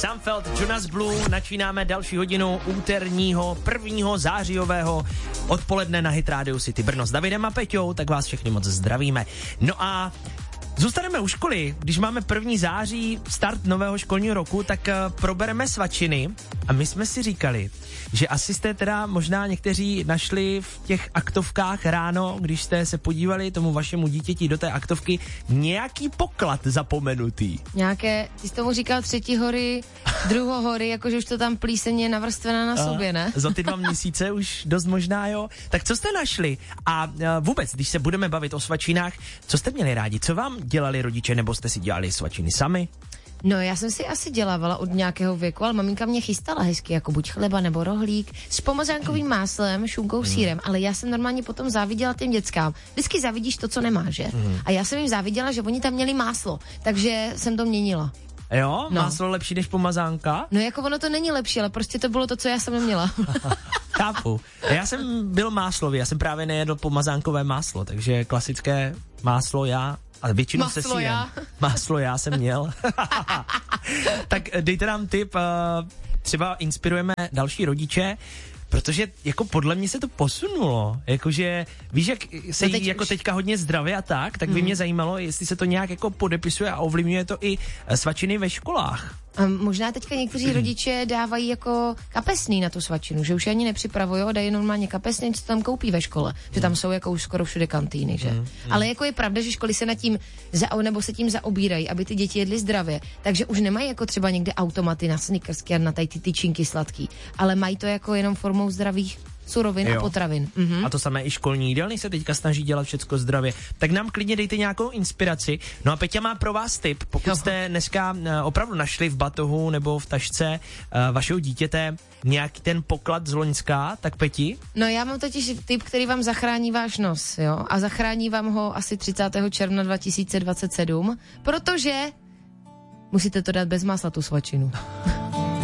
Sam Feld, Jonas Blue, načínáme další hodinu úterního 1. zářijového odpoledne na Hit Radio City Brno s Davidem a Peťou, tak vás všechny moc zdravíme. No a zůstaneme u školy. Když máme 1. září, start nového školního roku, tak probereme svačiny a my jsme si říkali, že asi jste teda možná někteří našli v těch aktovkách ráno, když jste se podívali tomu vašemu dítěti do té aktovky, nějaký poklad zapomenutý. Nějaké, ty jsi tomu říkal 3. hory, 2. hory, jakože už to tam plíseně navrstvená na sobě, ne? Za ty 2 měsíce už dost možná, jo. Tak co jste našli? A vůbec, když se budeme bavit o svačinách, co jste měli rádi? Co vám dělali rodiče, nebo jste si dělali svačiny sami? No, já jsem si asi dělávala od nějakého věku, ale maminka mě chystala hezky, jako buď chleba nebo rohlík s pomazánkovým máslem, šunkou, sýrem, ale já jsem normálně potom záviděla těm dětskám. Vždycky závidíš to, co nemáš, že? A já jsem jim záviděla, že oni tam měli máslo, takže jsem to měnila. Jo? No. Máslo lepší než pomazánka? No jako ono to není lepší, ale prostě to bylo to, co já jsem neměla. Chápu. Já jsem byl máslový, já jsem právě nejedl pomazánkové máslo, takže klasické máslo já a většinou se sýrem. Máslo já jsem měl. Tak dejte nám tip, třeba inspirujeme další rodiče, protože jako podle mě se to posunulo, jakože víš, jak se jí jako teďka hodně zdravě a tak by mě zajímalo, jestli se to nějak jako podepisuje a ovlivňuje to i svačiny ve školách. A možná teďka někteří rodiče dávají jako kapesný na tu svačinu, že už ani nepřipravují, dají normálně kapesný, co tam koupí ve škole, že tam jsou jako už skoro všude kantýny, že? Ale jako je pravda, že školy se nad tím nebo se tím zaobírají, aby ty děti jedly zdravě, takže už nemají jako třeba někde automaty na snickersky a na tady ty tyčinky sladký, ale mají to jako jenom formou zdravých surovin a potravin. A to samé i školní jídelny se teďka snaží dělat všecko zdravě. Tak nám klidně dejte nějakou inspiraci. No a Peťa má pro vás tip, pokud jste dneska opravdu našli v batohu nebo v tašce vašeho dítěte nějaký ten poklad z loňska, tak Peti? No já mám totiž tip, který vám zachrání váš nos, jo? A zachrání vám ho asi 30. června 2027, protože musíte to dát bez másla, tu svačinu.